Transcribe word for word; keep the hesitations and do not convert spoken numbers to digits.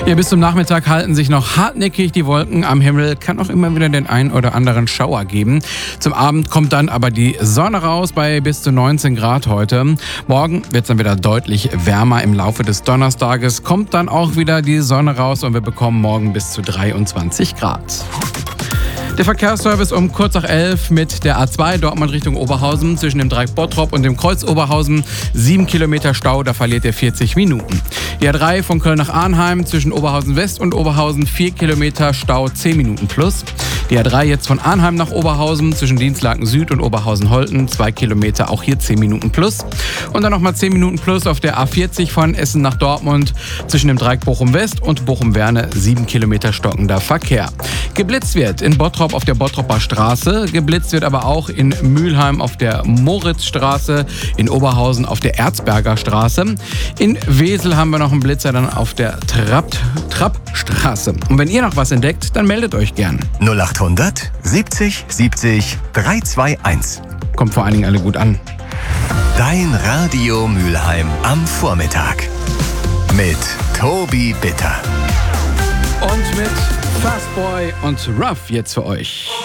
Ja, bis zum Nachmittag halten sich noch hartnäckig die Wolken am Himmel. Kann auch immer wieder den einen oder anderen Schauer geben. Zum Abend kommt dann aber die Sonne raus bei bis zu neunzehn Grad heute. Morgen wird es dann wieder deutlich wärmer. Im Laufe des Donnerstages kommt dann auch wieder die Sonne raus und wir bekommen morgen bis zu dreiundzwanzig Grad. Der Verkehrsservice um kurz nach elf mit der A zwei Dortmund Richtung Oberhausen zwischen dem Dreieck Bottrop und dem Kreuz Oberhausen. Sieben Kilometer Stau, da verliert ihr vierzig Minuten. Die A drei von Köln nach Arnheim zwischen Oberhausen West und Oberhausen. Vier Kilometer Stau, zehn Minuten plus. Die A drei jetzt von Arnheim nach Oberhausen zwischen Dienstlaken Süd und Oberhausen-Holten. Zwei Kilometer, auch hier zehn Minuten plus. Und dann nochmal zehn Minuten plus auf der A vierzig von Essen nach Dortmund zwischen dem Dreieck Bochum West und Bochum-Werne. Sieben Kilometer stockender Verkehr. Geblitzt wird in Bottrop auf der Bottroper Straße. Geblitzt wird aber auch in Mülheim auf der Moritzstraße, in Oberhausen auf der Erzberger Straße. In Wesel haben wir noch einen Blitzer dann auf der Trapp, Trappstraße. Und wenn ihr noch was entdeckt, dann meldet euch gern. null achthundert siebzig siebzig dreihundertzweiundzwanzig. Kommt vor allen Dingen alle gut an. Dein Radio Mülheim am Vormittag. Mit Tobi Bitter. Und mit Fastboy und Ruff jetzt für euch.